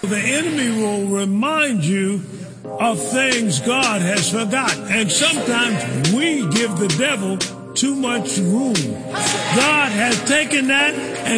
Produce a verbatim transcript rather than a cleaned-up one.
The enemy will remind you of things God has forgotten. And sometimes we give the devil too much room. God has taken that and